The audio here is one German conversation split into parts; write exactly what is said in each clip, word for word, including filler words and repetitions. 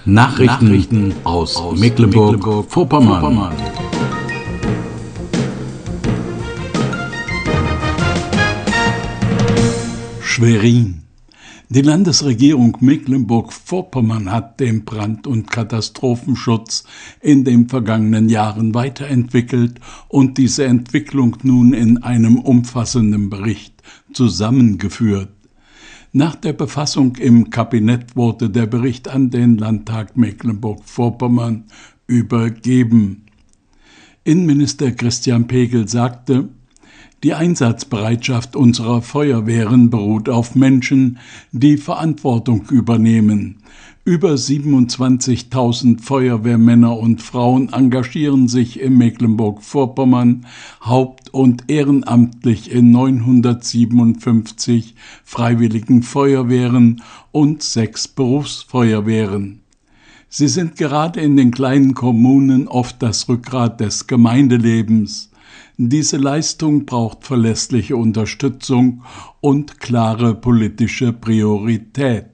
Nachrichten aus Mecklenburg-Vorpommern. Schwerin. Die Landesregierung Mecklenburg-Vorpommern hat den Brand- und Katastrophenschutz in den vergangenen Jahren weiterentwickelt und diese Entwicklung nun in einem umfassenden Bericht zusammengeführt. Nach der Befassung im Kabinett wurde der Bericht an den Landtag Mecklenburg-Vorpommern übergeben. Innenminister Christian Pegel sagte: Die Einsatzbereitschaft unserer Feuerwehren beruht auf Menschen, die Verantwortung übernehmen. Über siebenundzwanzigtausend Feuerwehrmänner und Frauen engagieren sich in Mecklenburg-Vorpommern haupt- und ehrenamtlich in neunhundertsiebenundfünfzig freiwilligen Feuerwehren und sechs Berufsfeuerwehren. Sie sind gerade in den kleinen Kommunen oft das Rückgrat des Gemeindelebens. Diese Leistung braucht verlässliche Unterstützung und klare politische Priorität.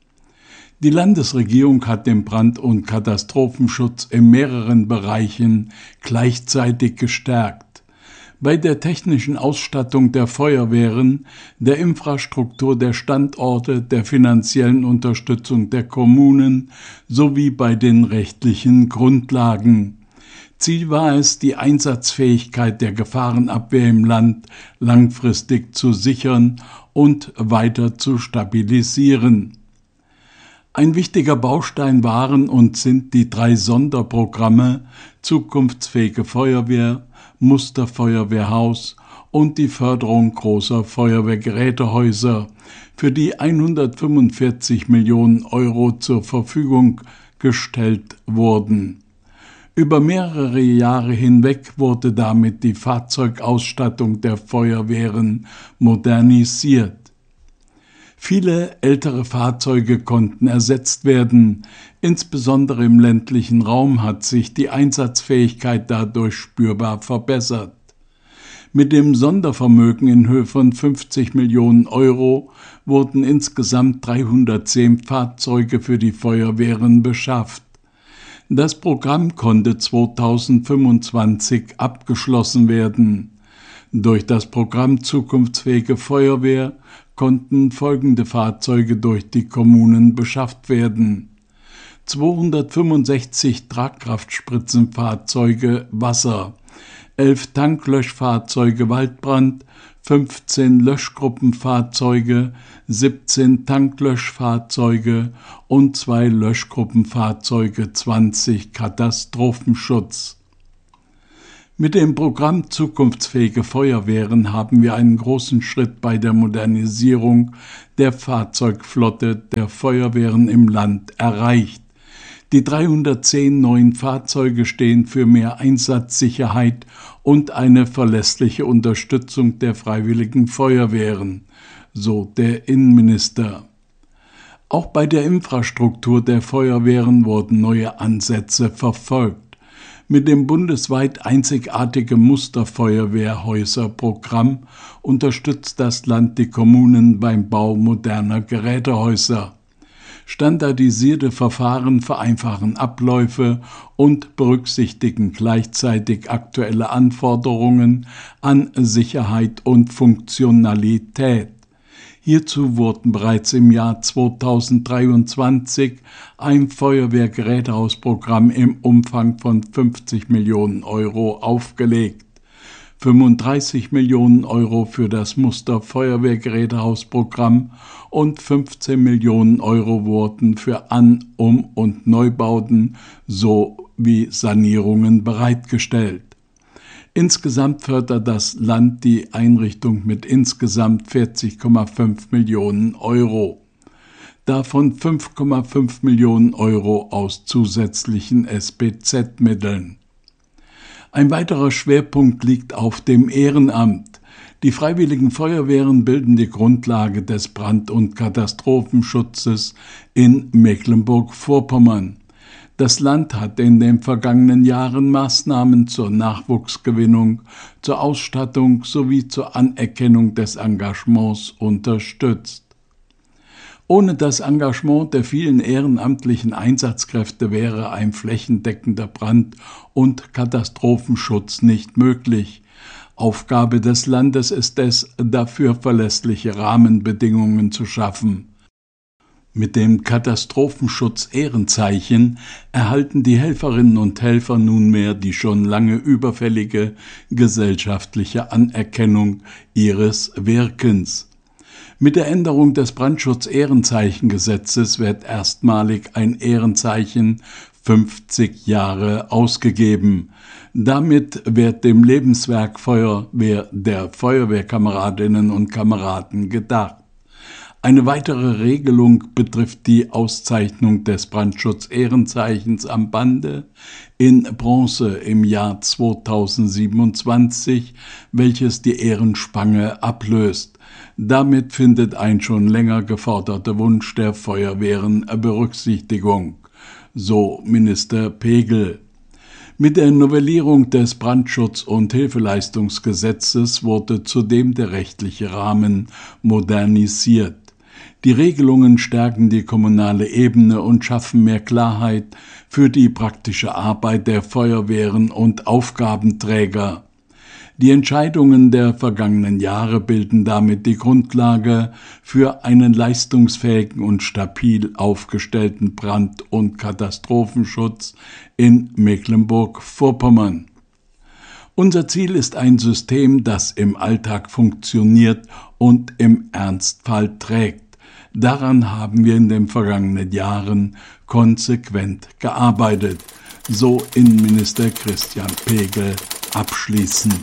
Die Landesregierung hat den Brand- und Katastrophenschutz in mehreren Bereichen gleichzeitig gestärkt. Bei der technischen Ausstattung der Feuerwehren, der Infrastruktur der Standorte, der finanziellen Unterstützung der Kommunen sowie bei den rechtlichen Grundlagen. Ziel war es, die Einsatzfähigkeit der Gefahrenabwehr im Land langfristig zu sichern und weiter zu stabilisieren. Ein wichtiger Baustein waren und sind die drei Sonderprogramme Zukunftsfähige Feuerwehr, Musterfeuerwehrhaus und die Förderung großer Feuerwehrgerätehäuser, für die hundertfünfundvierzig Millionen Euro zur Verfügung gestellt wurden. Über mehrere Jahre hinweg wurde damit die Fahrzeugausstattung der Feuerwehren modernisiert. Viele ältere Fahrzeuge konnten ersetzt werden. Insbesondere im ländlichen Raum hat sich die Einsatzfähigkeit dadurch spürbar verbessert. Mit dem Sondervermögen in Höhe von fünfzig Millionen Euro wurden insgesamt dreihundertzehn Fahrzeuge für die Feuerwehren beschafft. Das Programm konnte zweitausendfünfundzwanzig abgeschlossen werden. Durch das Programm Zukunftsfähige Feuerwehr konnten folgende Fahrzeuge durch die Kommunen beschafft werden: zweihundertfünfundsechzig Tragkraftspritzenfahrzeuge Wasser, elf Tanklöschfahrzeuge Waldbrand, fünfzehn Löschgruppenfahrzeuge, siebzehn Tanklöschfahrzeuge und zwei Löschgruppenfahrzeuge zwanzig Katastrophenschutz. Mit dem Programm Zukunftsfähige Feuerwehren haben wir einen großen Schritt bei der Modernisierung der Fahrzeugflotte der Feuerwehren im Land erreicht. Die dreihundertzehn neuen Fahrzeuge stehen für mehr Einsatzsicherheit und eine verlässliche Unterstützung der freiwilligen Feuerwehren, so der Innenminister. Auch bei der Infrastruktur der Feuerwehren wurden neue Ansätze verfolgt. Mit dem bundesweit einzigartigen Musterfeuerwehrhäuser-Programm unterstützt das Land die Kommunen beim Bau moderner Gerätehäuser. Standardisierte Verfahren vereinfachen Abläufe und berücksichtigen gleichzeitig aktuelle Anforderungen an Sicherheit und Funktionalität. Hierzu wurden bereits im Jahr zweitausenddreiundzwanzig ein Feuerwehrgerätehausprogramm im Umfang von fünfzig Millionen Euro aufgelegt. fünfunddreißig Millionen Euro für das Musterfeuerwehrgerätehausprogramm und fünfzehn Millionen Euro wurden für An-, Um- und Neubauten sowie Sanierungen bereitgestellt. Insgesamt fördert das Land die Einrichtung mit insgesamt vierzig Komma fünf Millionen Euro. Davon fünf Komma fünf Millionen Euro aus zusätzlichen S B Z-Mitteln. Ein weiterer Schwerpunkt liegt auf dem Ehrenamt. Die Freiwilligen Feuerwehren bilden die Grundlage des Brand- und Katastrophenschutzes in Mecklenburg-Vorpommern. Das Land hat in den vergangenen Jahren Maßnahmen zur Nachwuchsgewinnung, zur Ausstattung sowie zur Anerkennung des Engagements unterstützt. Ohne das Engagement der vielen ehrenamtlichen Einsatzkräfte wäre ein flächendeckender Brand- und Katastrophenschutz nicht möglich. Aufgabe des Landes ist es, dafür verlässliche Rahmenbedingungen zu schaffen. Mit dem Katastrophenschutz-Ehrenzeichen erhalten die Helferinnen und Helfer nunmehr die schon lange überfällige gesellschaftliche Anerkennung ihres Wirkens. Mit der Änderung des Brandschutz-Ehrenzeichengesetzes wird erstmalig ein Ehrenzeichen fünfzig Jahre ausgegeben. Damit wird dem Lebenswerk Feuerwehr der Feuerwehrkameradinnen und Kameraden gedacht. Eine weitere Regelung betrifft die Auszeichnung des Brandschutz-Ehrenzeichens am Bande in Bronze im Jahr zweitausendsiebenundzwanzig, welches die Ehrenspange ablöst. Damit findet ein schon länger geforderter Wunsch der Feuerwehren Berücksichtigung, so Minister Pegel. Mit der Novellierung des Brandschutz- und Hilfeleistungsgesetzes wurde zudem der rechtliche Rahmen modernisiert. Die Regelungen stärken die kommunale Ebene und schaffen mehr Klarheit für die praktische Arbeit der Feuerwehren und Aufgabenträger. Die Entscheidungen der vergangenen Jahre bilden damit die Grundlage für einen leistungsfähigen und stabil aufgestellten Brand- und Katastrophenschutz in Mecklenburg-Vorpommern. Unser Ziel ist ein System, das im Alltag funktioniert und im Ernstfall trägt. Daran haben wir in den vergangenen Jahren konsequent gearbeitet, so Innenminister Christian Pegel abschließend.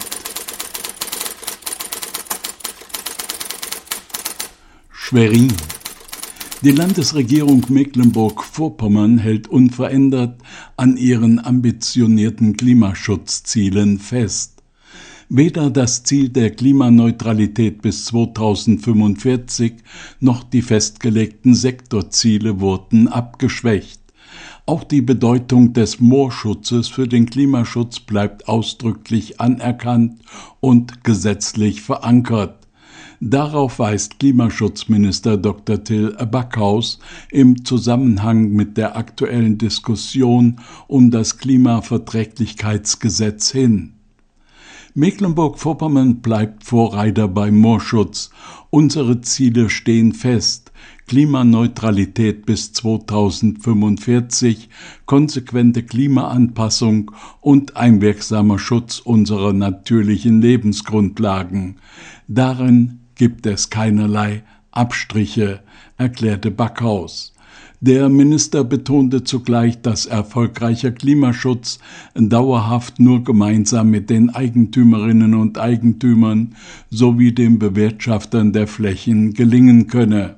Schwerin. Die Landesregierung Mecklenburg-Vorpommern hält unverändert an ihren ambitionierten Klimaschutzzielen fest. Weder das Ziel der Klimaneutralität bis zweitausendfünfundvierzig noch die festgelegten Sektorziele wurden abgeschwächt. Auch die Bedeutung des Moorschutzes für den Klimaschutz bleibt ausdrücklich anerkannt und gesetzlich verankert. Darauf weist Klimaschutzminister Doktor Till Backhaus im Zusammenhang mit der aktuellen Diskussion um das Klimaverträglichkeitsgesetz hin. Mecklenburg-Vorpommern bleibt Vorreiter beim Moorschutz. Unsere Ziele stehen fest: Klimaneutralität bis zweitausendfünfundvierzig, konsequente Klimaanpassung und ein wirksamer Schutz unserer natürlichen Lebensgrundlagen. Darin gibt es keinerlei Abstriche, erklärte Backhaus. Der Minister betonte zugleich, dass erfolgreicher Klimaschutz dauerhaft nur gemeinsam mit den Eigentümerinnen und Eigentümern sowie den Bewirtschaftern der Flächen gelingen könne.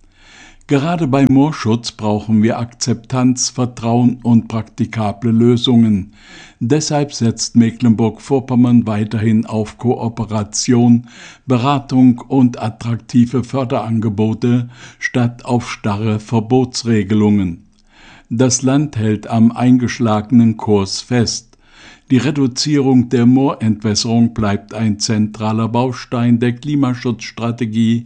Gerade bei Moorschutz brauchen wir Akzeptanz, Vertrauen und praktikable Lösungen. Deshalb setzt Mecklenburg-Vorpommern weiterhin auf Kooperation, Beratung und attraktive Förderangebote statt auf starre Verbotsregelungen. Das Land hält am eingeschlagenen Kurs fest. Die Reduzierung der Moorentwässerung bleibt ein zentraler Baustein der Klimaschutzstrategie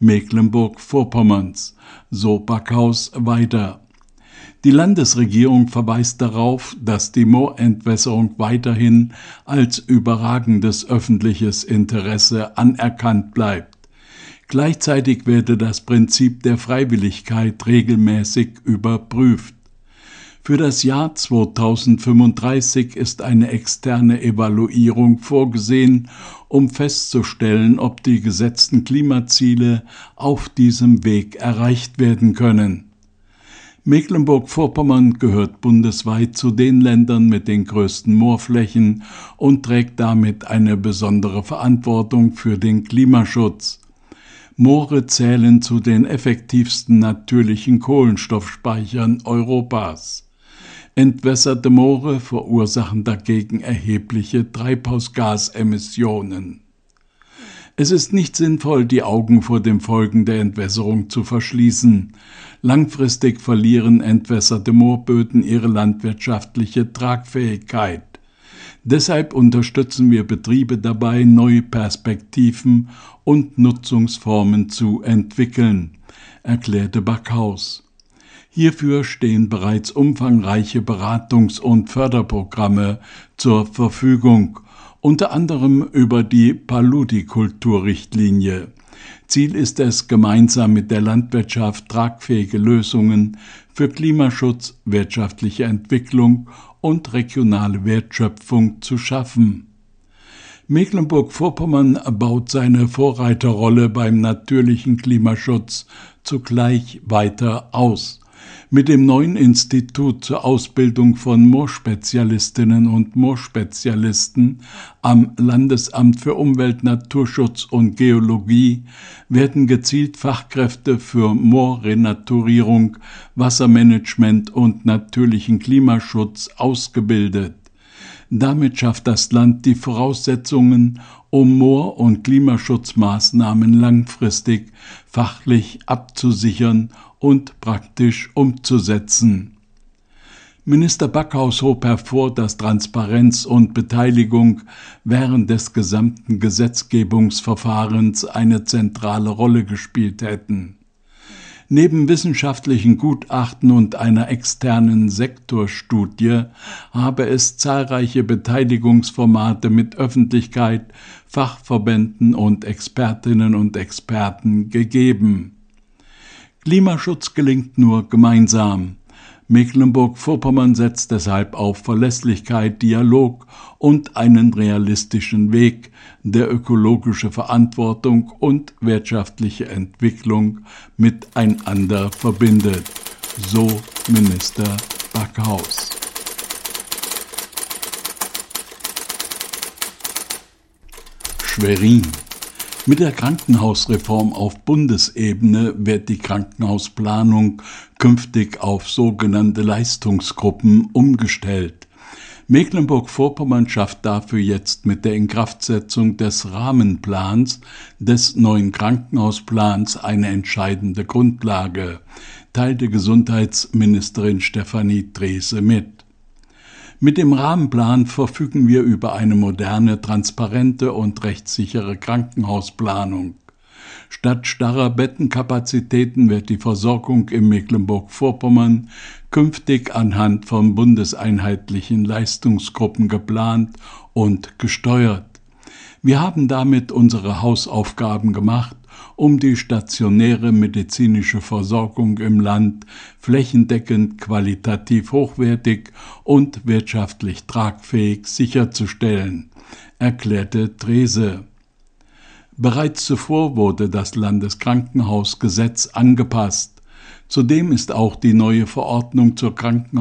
Mecklenburg-Vorpommerns, so Backhaus weiter. Die Landesregierung verweist darauf, dass die Moorentwässerung weiterhin als überragendes öffentliches Interesse anerkannt bleibt. Gleichzeitig werde das Prinzip der Freiwilligkeit regelmäßig überprüft. Für das Jahr zweitausendfünfunddreißig ist eine externe Evaluierung vorgesehen, um festzustellen, ob die gesetzten Klimaziele auf diesem Weg erreicht werden können. Mecklenburg-Vorpommern gehört bundesweit zu den Ländern mit den größten Moorflächen und trägt damit eine besondere Verantwortung für den Klimaschutz. Moore zählen zu den effektivsten natürlichen Kohlenstoffspeichern Europas. Entwässerte Moore verursachen dagegen erhebliche Treibhausgasemissionen. Es ist nicht sinnvoll, die Augen vor den Folgen der Entwässerung zu verschließen. Langfristig verlieren entwässerte Moorböden ihre landwirtschaftliche Tragfähigkeit. Deshalb unterstützen wir Betriebe dabei, neue Perspektiven und Nutzungsformen zu entwickeln. erklärte Backhaus. Hierfür stehen bereits umfangreiche Beratungs- und Förderprogramme zur Verfügung, unter anderem über die Paludikultur-Richtlinie. Ziel ist es, gemeinsam mit der Landwirtschaft tragfähige Lösungen für Klimaschutz, wirtschaftliche Entwicklung und regionale Wertschöpfung zu schaffen. Mecklenburg-Vorpommern baut seine Vorreiterrolle beim natürlichen Klimaschutz zugleich weiter aus. Mit dem neuen Institut zur Ausbildung von Moorspezialistinnen und Moorspezialisten am Landesamt für Umwelt, Naturschutz und Geologie werden gezielt Fachkräfte für Moorrenaturierung, Wassermanagement und natürlichen Klimaschutz ausgebildet. Damit schafft das Land die Voraussetzungen, um Moor- und Klimaschutzmaßnahmen langfristig fachlich abzusichern und praktisch umzusetzen. Minister Backhaus hob hervor, dass Transparenz und Beteiligung während des gesamten Gesetzgebungsverfahrens eine zentrale Rolle gespielt hätten. Neben wissenschaftlichen Gutachten und einer externen Sektorstudie habe es zahlreiche Beteiligungsformate mit Öffentlichkeit, Fachverbänden und Expertinnen und Experten gegeben. Klimaschutz gelingt nur gemeinsam. Mecklenburg-Vorpommern setzt deshalb auf Verlässlichkeit, Dialog und einen realistischen Weg, der ökologische Verantwortung und wirtschaftliche Entwicklung miteinander verbindet, so Minister Backhaus. Schwerin. Mit der Krankenhausreform auf Bundesebene wird die Krankenhausplanung künftig auf sogenannte Leistungsgruppen umgestellt. Mecklenburg-Vorpommern schafft dafür jetzt mit der Inkraftsetzung des Rahmenplans des neuen Krankenhausplans eine entscheidende Grundlage, teilte Gesundheitsministerin Stefanie Drese mit. Mit dem Rahmenplan verfügen wir über eine moderne, transparente und rechtssichere Krankenhausplanung. Statt starrer Bettenkapazitäten wird die Versorgung in Mecklenburg-Vorpommern künftig anhand von bundeseinheitlichen Leistungsgruppen geplant und gesteuert. Wir haben damit unsere Hausaufgaben gemacht, um die stationäre medizinische Versorgung im Land flächendeckend qualitativ hochwertig und wirtschaftlich tragfähig sicherzustellen, erklärte Drese. Bereits zuvor wurde das Landeskrankenhausgesetz angepasst. Zudem ist auch die neue Verordnung zur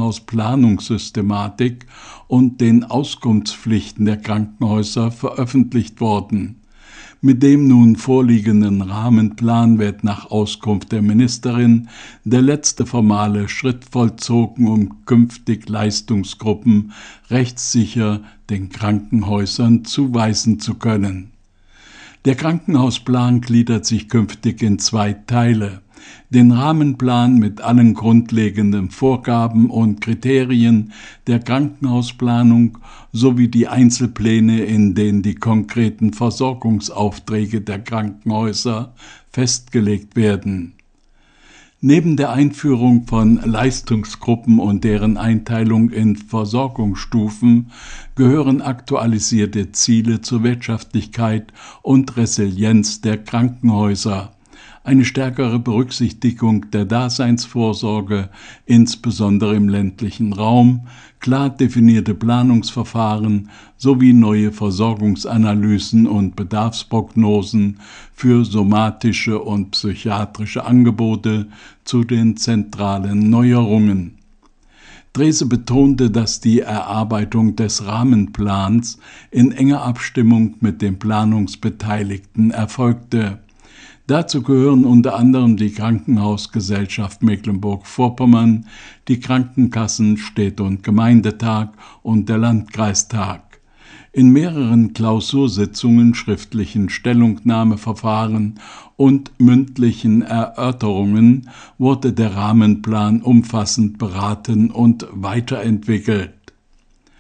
Krankenhausplanungssystematik und den Auskunftspflichten der Krankenhäuser veröffentlicht worden. Mit dem nun vorliegenden Rahmenplan wird nach Auskunft der Ministerin der letzte formale Schritt vollzogen, um künftig Leistungsgruppen rechtssicher den Krankenhäusern zuweisen zu können. Der Krankenhausplan gliedert sich künftig in zwei Teile: den Rahmenplan mit allen grundlegenden Vorgaben und Kriterien der Krankenhausplanung sowie die Einzelpläne, in denen die konkreten Versorgungsaufträge der Krankenhäuser festgelegt werden. Neben der Einführung von Leistungsgruppen und deren Einteilung in Versorgungsstufen gehören aktualisierte Ziele zur Wirtschaftlichkeit und Resilienz der Krankenhäuser, eine stärkere Berücksichtigung der Daseinsvorsorge, insbesondere im ländlichen Raum, klar definierte Planungsverfahren sowie neue Versorgungsanalysen und Bedarfsprognosen für somatische und psychiatrische Angebote zu den zentralen Neuerungen. Drese betonte, dass die Erarbeitung des Rahmenplans in enger Abstimmung mit den Planungsbeteiligten erfolgte. Dazu gehören unter anderem die Krankenhausgesellschaft Mecklenburg-Vorpommern, die Krankenkassen, Städte- und Gemeindetag und der Landkreistag. In mehreren Klausursitzungen, schriftlichen Stellungnahmeverfahren und mündlichen Erörterungen wurde der Rahmenplan umfassend beraten und weiterentwickelt.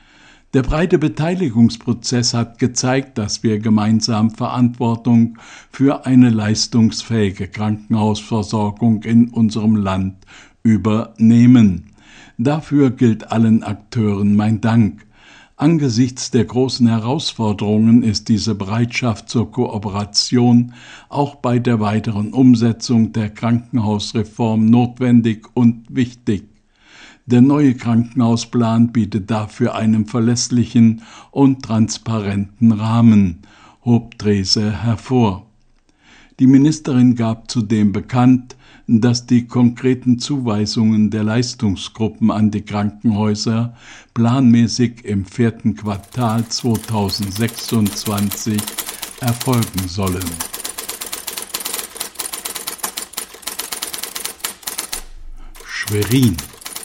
Der breite Beteiligungsprozess hat gezeigt, dass wir gemeinsam Verantwortung für eine leistungsfähige Krankenhausversorgung in unserem Land übernehmen. Dafür gilt allen Akteuren mein Dank. Angesichts der großen Herausforderungen ist diese Bereitschaft zur Kooperation auch bei der weiteren Umsetzung der Krankenhausreform notwendig und wichtig. Der neue Krankenhausplan bietet dafür einen verlässlichen und transparenten Rahmen, hob Drese hervor. Die Ministerin gab zudem bekannt, dass die konkreten Zuweisungen der Leistungsgruppen an die Krankenhäuser planmäßig im vierten Quartal zweitausendsechsundzwanzig erfolgen sollen. Schwerin.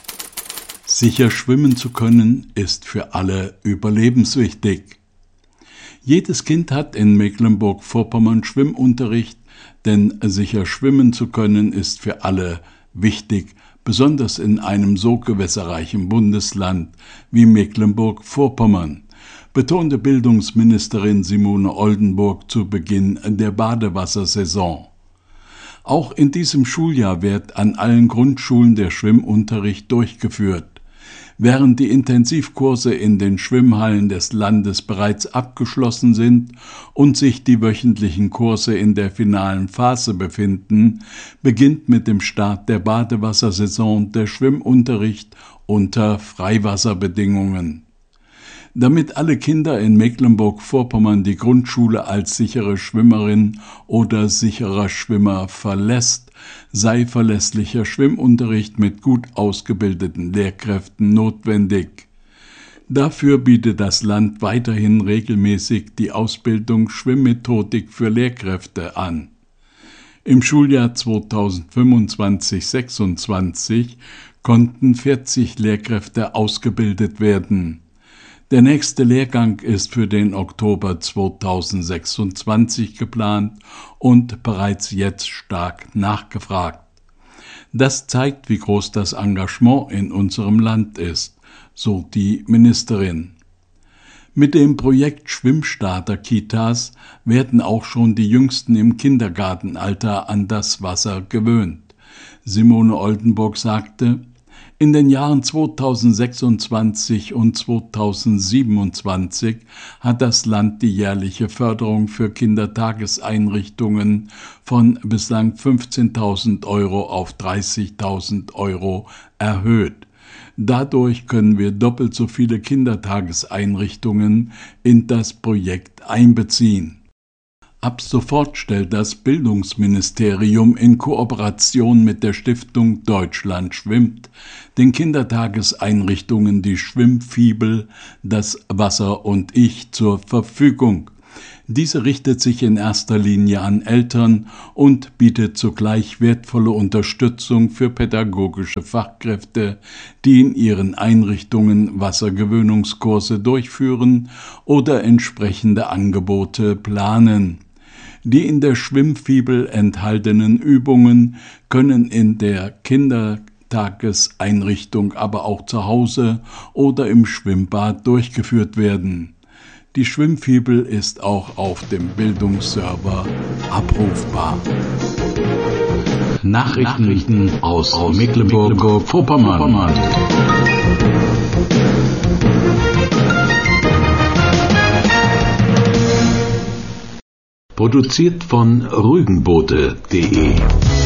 Sicher schwimmen zu können, ist für alle überlebenswichtig. Jedes Kind hat in Mecklenburg-Vorpommern Schwimmunterricht, denn sicher schwimmen zu können, ist für alle wichtig, besonders in einem so gewässerreichen Bundesland wie Mecklenburg-Vorpommern, betonte Bildungsministerin Simone Oldenburg zu Beginn der Badewassersaison. Auch in diesem Schuljahr wird an allen Grundschulen der Schwimmunterricht durchgeführt. Während die Intensivkurse in den Schwimmhallen des Landes bereits abgeschlossen sind und sich die wöchentlichen Kurse in der finalen Phase befinden, beginnt mit dem Start der Badewassersaison der Schwimmunterricht unter Freiwasserbedingungen. Damit alle Kinder in Mecklenburg-Vorpommern die Grundschule als sichere Schwimmerin oder sicherer Schwimmer verlässt, sei verlässlicher Schwimmunterricht mit gut ausgebildeten Lehrkräften notwendig. Dafür bietet das Land weiterhin regelmäßig die Ausbildung Schwimmmethodik für Lehrkräfte an. Im Schuljahr zweitausendfünfundzwanzig sechsundzwanzig konnten vierzig Lehrkräfte ausgebildet werden. Der nächste Lehrgang ist für den Oktober zweitausendsechsundzwanzig geplant und bereits jetzt stark nachgefragt. Das zeigt, wie groß das Engagement in unserem Land ist, so die Ministerin. Mit dem Projekt Schwimmstarter-Kitas werden auch schon die Jüngsten im Kindergartenalter an das Wasser gewöhnt. Simone Oldenburg sagte: In den Jahren zweitausendsechsundzwanzig und zweitausendsiebenundzwanzig hat das Land die jährliche Förderung für Kindertageseinrichtungen von bislang fünfzehntausend Euro auf dreißigtausend Euro erhöht. Dadurch können wir doppelt so viele Kindertageseinrichtungen in das Projekt einbeziehen. Ab sofort stellt das Bildungsministerium in Kooperation mit der Stiftung Deutschland schwimmt den Kindertageseinrichtungen die Schwimmfibel Das Wasser und ich zur Verfügung. Diese richtet sich in erster Linie an Eltern und bietet zugleich wertvolle Unterstützung für pädagogische Fachkräfte, die in ihren Einrichtungen Wassergewöhnungskurse durchführen oder entsprechende Angebote planen. Die in der Schwimmfibel enthaltenen Übungen können in der Kindertageseinrichtung, aber auch zu Hause oder im Schwimmbad durchgeführt werden. Die Schwimmfibel ist auch auf dem Bildungsserver abrufbar. Nachrichten, Nachrichten aus, aus Mecklenburg-Vorpommern. Produziert von Rügenboote punkt de